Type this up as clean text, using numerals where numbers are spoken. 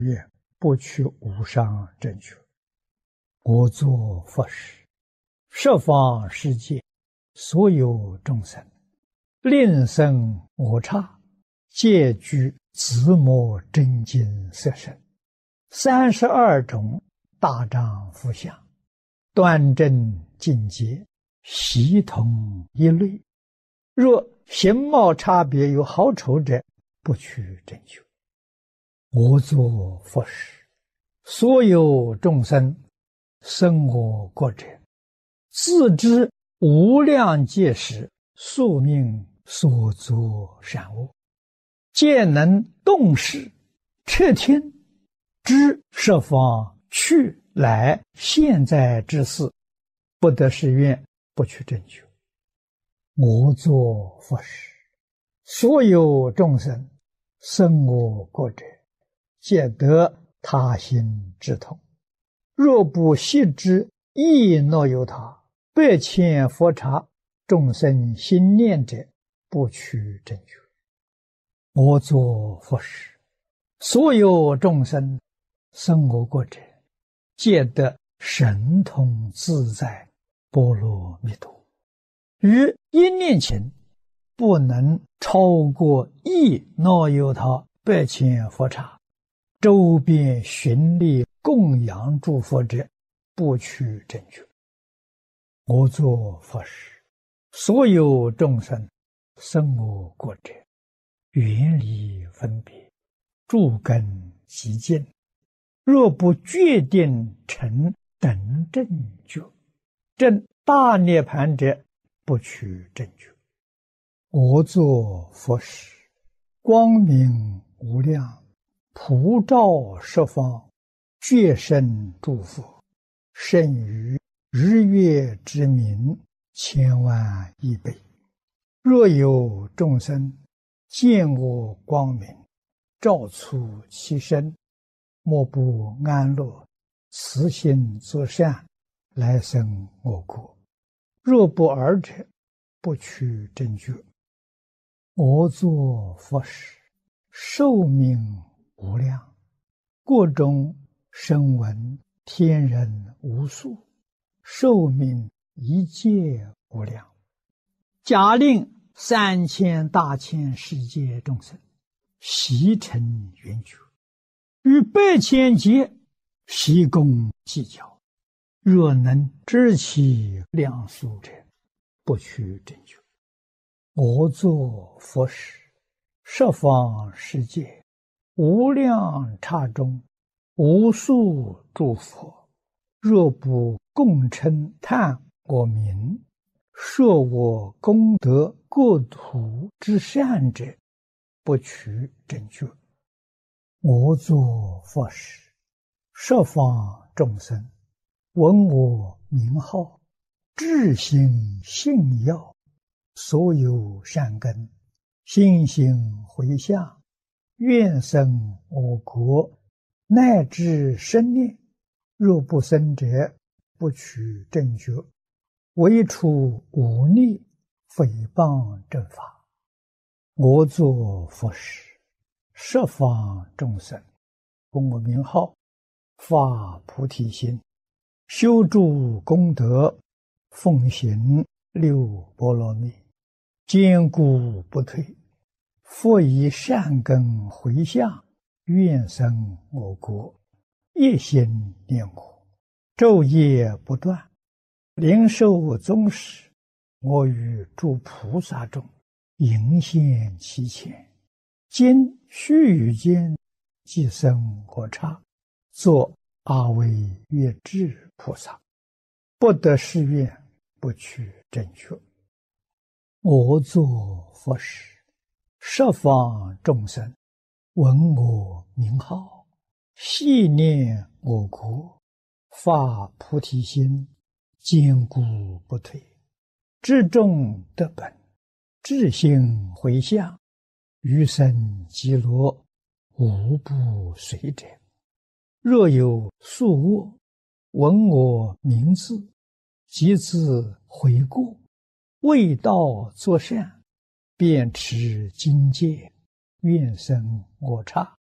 愿不取无上正觉。我作佛时，十方世界所有众生，令生我刹，皆具自摩真经色身，32种大丈夫相，端正净洁，悉同一类。若形貌差别有好丑者，不取正觉。我作佛时，所有众生生我国者，自知无量劫时宿命所作善恶，皆能动识彻听，知十方去来现在之事，不得誓愿，不取正觉。我作佛时，所有众生生我国者，皆得他心之通。若不悉知亦若有他，百千佛刹众生心念者，不取正觉。我作佛时，所有众生生我国者，皆得神通自在波罗蜜多。于一念前，不能超过亦若有他百千佛刹周边寻历供养诸佛者，不取正觉。我作佛时，所有众生生我国者，远离分别，诸根极净，若不决定成等正觉，证大涅盘者，不取正觉。我作佛时，光明无量，普照十方，觉生诸佛，胜于日月之明千万亿倍。若有众生见我光明，照出其身，莫不安乐，慈心作善，来生我国。若不尔者，不取正觉。我作佛时，寿命无量，国中声闻天人无数，寿命一切无量。假令3000大千世界众生悉成圆觉，于百千劫悉共计较，若能知其量数者，不取正觉。我作佛时，十方世界无量刹中，无数诸佛，若不共称叹我名，说我功德国土之善者，不取正觉。我作佛时，十方众生闻我名号，至心信要，所有善根心行回向，愿生我国，乃至生念。若不生者，不取正觉。唯除忤逆诽谤正法。我作佛时，十方众生闻我名号，发菩提心，修诸功德，奉行六波罗蜜，坚固不退。复以善根回向，愿生我国，一心念我，昼夜不断，灵受宗室。我与诸菩萨中迎现其前，今须臾间即生我刹，作阿惟越致菩萨，不得誓愿，不取正觉。我作佛时，十方众生闻我名号，系念我国，发菩提心，坚固不退，至众得本，至心回向，余生极乐，无不随者。若有宿恶，闻我名字，即自悔过，为道作善，便持经戒，愿生我刹，